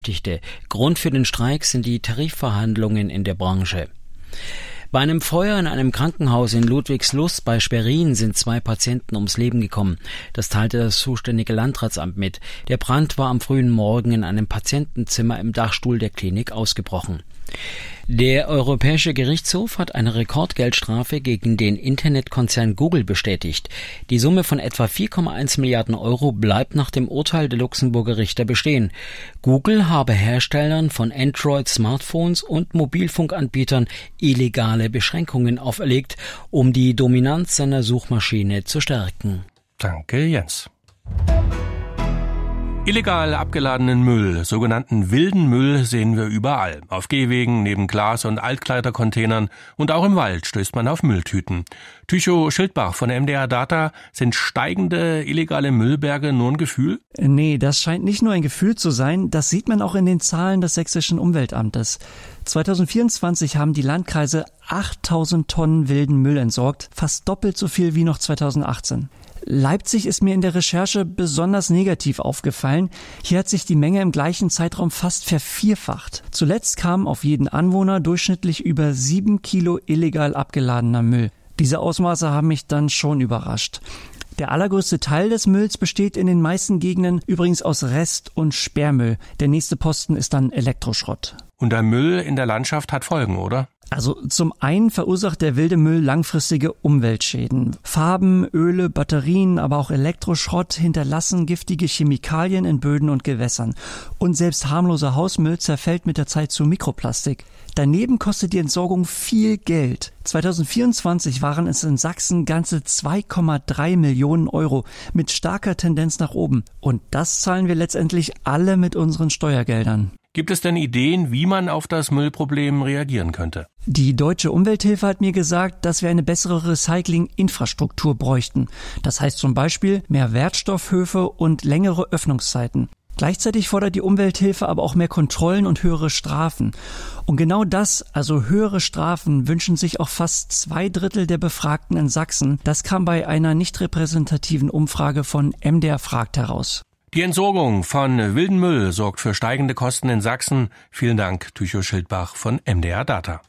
Grund für den Streik sind die Tarifverhandlungen in der Branche. Bei einem Feuer in einem Krankenhaus in Ludwigslust bei Schwerin sind 2 Patienten ums Leben gekommen. Das teilte das zuständige Landratsamt mit. Der Brand war am frühen Morgen in einem Patientenzimmer im Dachstuhl der Klinik ausgebrochen. Der Europäische Gerichtshof hat eine Rekordgeldstrafe gegen den Internetkonzern Google bestätigt. Die Summe von etwa 4,1 Milliarden Euro bleibt nach dem Urteil der Luxemburger Richter bestehen. Google habe Herstellern von Android-Smartphones und Mobilfunkanbietern illegale Beschränkungen auferlegt, um die Dominanz seiner Suchmaschine zu stärken. Danke, Jens. Illegal abgeladenen Müll, sogenannten wilden Müll, sehen wir überall. Auf Gehwegen, neben Glas- und Altkleidercontainern und auch im Wald stößt man auf Mülltüten. Tycho Schildbach von MDR Data, sind steigende illegale Müllberge nur ein Gefühl? Nee, das scheint nicht nur ein Gefühl zu sein, das sieht man auch in den Zahlen des Sächsischen Umweltamtes. 2024 haben die Landkreise 8.000 Tonnen wilden Müll entsorgt, fast doppelt so viel wie noch 2018. Leipzig ist mir in der Recherche besonders negativ aufgefallen. Hier hat sich die Menge im gleichen Zeitraum fast vervierfacht. Zuletzt kamen auf jeden Anwohner durchschnittlich über 7 Kilo illegal abgeladener Müll. Diese Ausmaße haben mich dann schon überrascht. Der allergrößte Teil des Mülls besteht in den meisten Gegenden übrigens aus Rest- und Sperrmüll. Der nächste Posten ist dann Elektroschrott. Und der Müll in der Landschaft hat Folgen, oder? Also zum einen verursacht der wilde Müll langfristige Umweltschäden. Farben, Öle, Batterien, aber auch Elektroschrott hinterlassen giftige Chemikalien in Böden und Gewässern. Und selbst harmloser Hausmüll zerfällt mit der Zeit zu Mikroplastik. Daneben kostet die Entsorgung viel Geld. 2024 waren es in Sachsen ganze 2,3 Millionen Euro mit starker Tendenz nach oben. Und das zahlen wir letztendlich alle mit unseren Steuergeldern. Gibt es denn Ideen, wie man auf das Müllproblem reagieren könnte? Die Deutsche Umwelthilfe hat mir gesagt, dass wir eine bessere Recycling-Infrastruktur bräuchten. Das heißt zum Beispiel mehr Wertstoffhöfe und längere Öffnungszeiten. Gleichzeitig fordert die Umwelthilfe aber auch mehr Kontrollen und höhere Strafen. Und genau das, also höhere Strafen, wünschen sich auch fast 2/3 der Befragten in Sachsen. Das kam bei einer nicht repräsentativen Umfrage von MDR fragt heraus. Die Entsorgung von wildem Müll sorgt für steigende Kosten in Sachsen. Vielen Dank, Tycho Schildbach von MDR Data.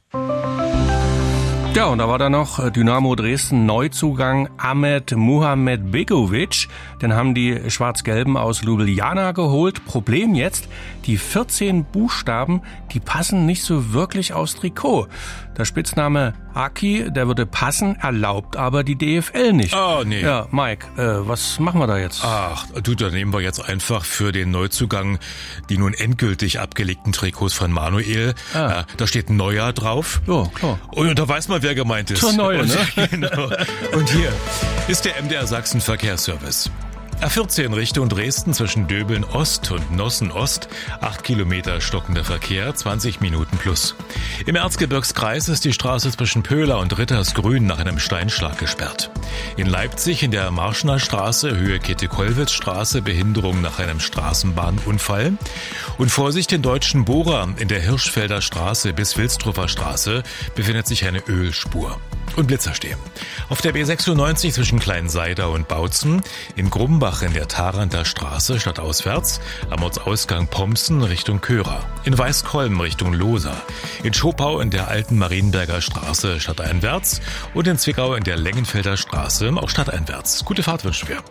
Ja, und da war da noch Dynamo Dresden Neuzugang Ahmed Muhamedbegovic. Den haben die Schwarz-Gelben aus Ljubljana geholt. Problem jetzt, die 14 Buchstaben, die passen nicht so wirklich aufs Trikot. Der Spitzname Aki, der würde passen, erlaubt aber die DFL nicht. Oh, nee. Ja, Mike, was machen wir da jetzt? Ach, du, da nehmen wir jetzt einfach für den Neuzugang die nun endgültig abgelegten Trikots von Manuel. Ja, da steht Neuer drauf. Ja, klar. Und da weiß man, wer gemeint ist. Der Neue, ne? Genau. Und hier ist der MDR Sachsen Verkehrsservice. A14 Richtung Dresden zwischen Döbeln Ost und Nossen Ost. 8 Kilometer stockender Verkehr, 20 Minuten plus. Im Erzgebirgskreis ist die Straße zwischen Pöhler und Rittersgrün nach einem Steinschlag gesperrt. In Leipzig in der Marschner Straße, Höhe Käthe-Kollwitz-Straße, Behinderung nach einem Straßenbahnunfall. Und Vorsicht, den Deutschen Bohrer in der Hirschfelder Straße bis Wilstruffer Straße befindet sich eine Ölspur. Und Blitzer stehen. Auf der B96 zwischen Kleinseidau und Bautzen, in Grumbach in der Tharanter Straße stadtauswärts, am Ortsausgang Pomsen Richtung Körer, in Weißkolben Richtung Loser, in Schopau in der alten Marienberger Straße stadteinwärts und in Zwickau in der Lengenfelder Straße auch stadteinwärts. Gute Fahrt wünschen wir.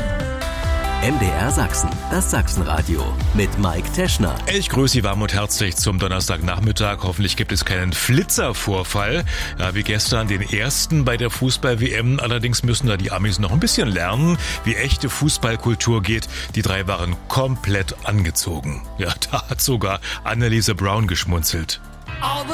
MDR Sachsen, das Sachsenradio mit Mike Teschner. Ich grüße Sie warm und herzlich zum Donnerstagnachmittag. Hoffentlich gibt es keinen Flitzervorfall, ja, wie gestern den ersten bei der Fußball-WM. Allerdings müssen da die Amis noch ein bisschen lernen, wie echte Fußballkultur geht. Die 3 waren komplett angezogen. Ja, da hat sogar Anneliese Brown geschmunzelt.